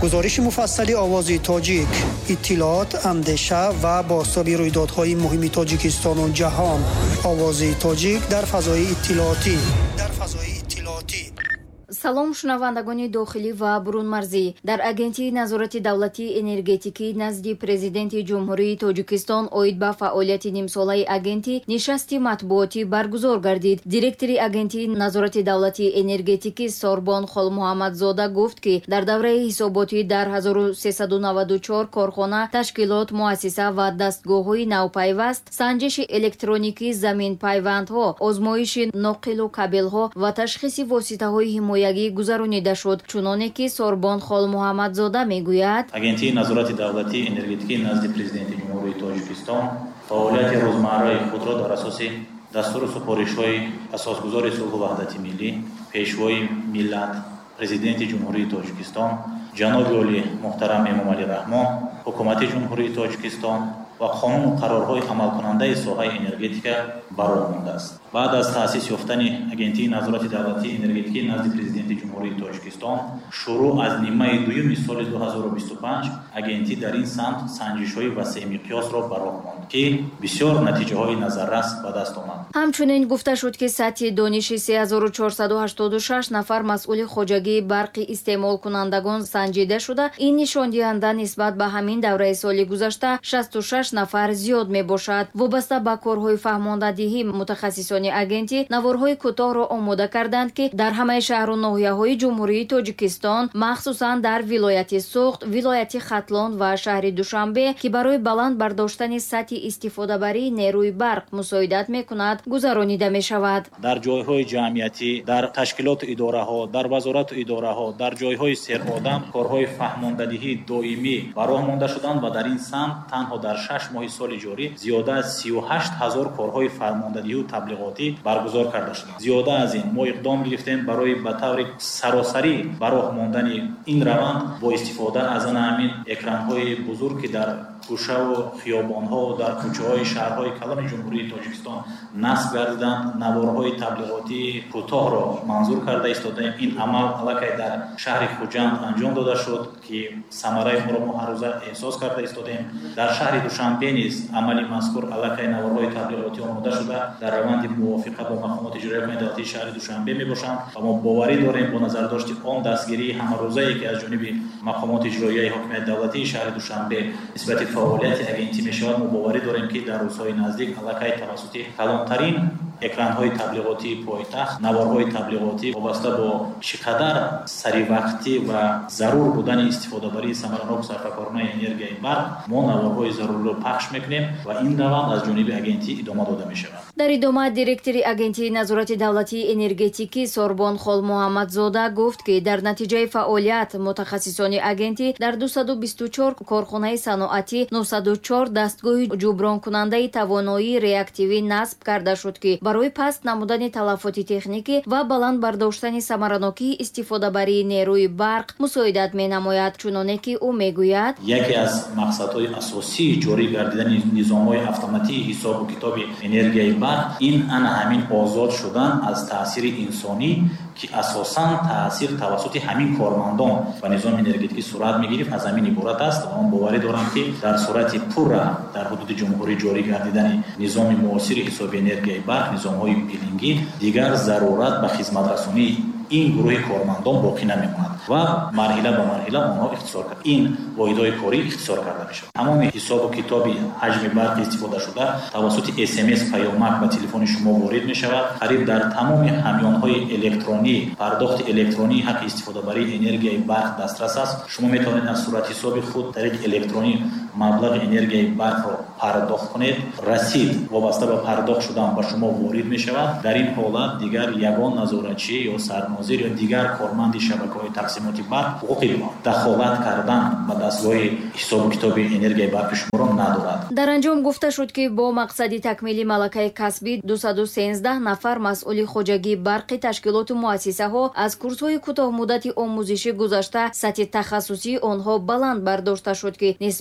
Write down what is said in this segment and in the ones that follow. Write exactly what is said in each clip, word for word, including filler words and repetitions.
گزارش مفصل آواز تاجیک، اطلاعات، اندیشه و بازتاب رویدادهای مهم تاجیکستان و جهان. آواز تاجیک در فضای اطلاعاتی. در فضای اطلاعاتی. салом шунавандагони дохилӣ ва бурунмарзӣ. дар агентии назорати давлатии энергетикӣ назди президенти ҷумҳурии тоҷикистон оид ба фаъолияти нимсолаи агентӣ нишасти матбуотӣ баргузор гардид. директори агентии назорати давлатии энергетикӣ сорбон холмуҳаммадзода гуфт ки дар давраи ҳисоботӣ дар ҳазору сесаду наваду чор корхона, ташкилот, муассиса ва дастгоҳҳои навпайваст, санҷиши электроникӣ, заминпайвандҳо, озмоиши ноқилу кабелҳо ва ташхиси воситаҳои ҳимоягӣ гузаронида шуд. чуноне ки сорбон холмуҳаммадзода мегӯяд, агентии назорати давлатии энергетикӣ назди президенти ҷумҳурии тоҷикистон фаъолияти рӯзмарраи худро дар асоси дастуру супоришҳои асосгузори сулҳу ваҳдати миллӣ, пешвои миллат, президенти ҷумҳурии тоҷикистон ҷаноби оли муҳтарам эмомалӣ раҳмон, ҳукумати ҷумҳурии тоҷикистон ва қонуну қарорҳои амалкунандаи соҳаи энергетика бароҳ мондааст. баъд аз таъсис ёфтани агентии назорати давлатии энергетикӣ назди президенти ҷумҳурии тоҷикистон, шурӯъ аз нимаи дуюми соли ду ҳазору бисту панҷ агентӣ дар ин самт санҷишҳои васеъмиқёсро ба роҳ монд, ки бисёр натиҷаҳои назаррас ба даст омад. ҳамчунин гуфта шуд ки сатҳи дониши се ҳазору чорсаду ҳаштоду шаш нафар масъули хоҷагии барқи истеъмолкунандагон санҷида шуда, ин нишондиҳанда нисбат ба ҳамин давраи соли гузашта шасту шаш нафар зиёд мебошад. вобаста ба корҳои фаҳмондадиҳӣ мутахассисони агентӣ наворҳои кӯтоҳро омода карданд ки дар ҳамаи шаҳру ноҳияҳои ҷумҳурии тоҷикистон, махсусан дар вилояти Суғд, вилояти Хатлон ва шаҳри Душанбе, ки барои баланд бардоштани сатҳи истифодабарии нерӯи барқ мусоидат мекунад, гузаронида мешавад. дар ҷойҳои ҷамъиятӣ, дар ташкилоту идораҳо, дар вазорату идораҳо, дар ҷойҳои серодам корҳои фаҳмондадиҳӣ доимӣ ба роҳ монда шуданд ва дар ин самт танҳо дар шаш моҳи соли ҷорӣ зиёда аз сию ҳашт ҳазор корҳои фармондадиҳу таблиғотӣ баргузор карда шуданд. зиёда аз ин мо иқдом гирифтем барои ба таври саросарӣ ба роҳ мондани ин раванд бо истифода аз ана ҳамин экранҳои бузург ки дар гӯшаву хиёбонҳо дар кӯчаҳои шаҳрҳои калони ҷумҳурии тоҷикистон насб гардиданд, наворҳои таблиғотии кӯтоҳро манзур карда истодаем. ин амал аллакай дар шаҳри хуҷанд анҷом дода шуд ки самараи онро мо ҳаррӯза эҳсос карда истодаем. дар шаҳри Душанбе низ амали мазкур аллакай наворҳои таблиғотӣ омода шуда дар раванди мувофиқа бо мақомоти иҷроия кунии давлатии шаҳри Душанбе мебошанд ва мо боварӣ дорем бо назардошти он дастгирии ҳамарӯзае ки аз ҷониби мақомоти иҷроияи ҳокимияти давлатии шаҳри Душанбе нисбати фаъолияти агентӣ мешавад, мо боварӣ дорем ки дар рӯзҳои наздик аллакай тавассути калонтарин экранҳои таблиғотии пойтахт, наворҳои таблиғотӣ вобаста бо чӣ қадар саривақтӣ ва зарур будани истифодабарии самаранок сарфакоронаи энергияи барқ мо наворҳои заруриро пахш мекунем ва ин раванд аз ҷониби агентӣ идома дода мешавад. дар идома директори агентии назорати давлатии энергетикӣ сорбон холмуҳаммадзода гуфт ки дар натиҷаи фаъолият мутахассисони агентӣ дар дусаду бисту чор корхонаи саноатӣ, нӯҳсаду чор дастгоҳи ҷубронкунандаи тавоноии реактивӣ насб карда шуд ки барои паст намудани талафоти техникӣ ва баланд бардоштани самаранокии истифодабарии нерӯи барқ мусоидат менамояд. чуноне ки ӯ мегӯяд, яке аз мақсадҳои асосии ҷорӣ гардидани низомҳои автоматии ҳисобу китоби энергияи барқ ин ана ҳамин озод шудан аз таъсири инсонӣ ки асосан таъсир тавассути ҳамин кормандон ба низоми энергетикӣ сурат мегирифт аз ҳамин иборат аст. ва он боварӣ дорам ки дар сурати пурра дар ҳудуди ҷумҳурӣ ҷорӣ гардидани низоми муосири ҳисоби энергияи барқ, низомҳои биллингӣ, дигар зарурат ба хизматрасонии ин гурӯҳи кормандон боқӣ намемонад ва марҳила ба марҳила онҳо ихтисор кард ин воҳидҳои корӣ ихтисор карда мешавад. тамоми ҳисобу китоби ҳаҷми барқи истифодашуда тавассути смс паёмак ба телефони шумо ворид мешавад. қариб дар тамоми ҳамёнҳои электронӣ пардохти электронии ҳаққи истифодабарии энергияи барқ дастрас аст. шумо метавонед аз суратҳисоби худ тариқи электронӣ маблағи энергияи барқро пардохт кунед. расид вобаста ба пардохт шудан ба шумо ворид мешавад. дар ин ҳолат дигар ягон назоратчӣ ё сарнозир ё дигар корманди шабакаҳои тақсимоти барқ ҳуқуқи дахолат кардан ба дастгоҳи ҳисобу китоби энергияи барқи шуморо надорад. дар анҷом гуфта шуд ки бо мақсади такмили малакаи касбӣ дусаду сенздаҳ нафар масъули хоҷагии барқи ташкилоту муассисаҳо аз курсҳои кӯтоҳмуддати омӯзишӣ гузашта сатҳи тахассусии онҳо баланд бардошта шуд ки нисбат ба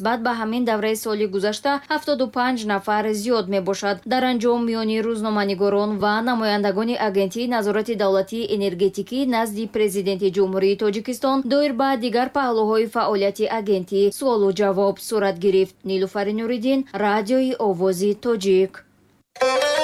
ҳамин давраи соли гузашта ҳафтоду панҷ нафар зиёд мебошад. Дар анҷом миёни рӯзноманигорон ва намояндагони агентии назорати давлатии энергетикӣ назди президенти ҷумҳурии Тоҷикистон доир ба дигар паҳлӯҳои фаъолияти агентӣ суолу ҷавоб сурат гирифт. Нилуфари Нуриддин, Радиои Овози Тоҷик.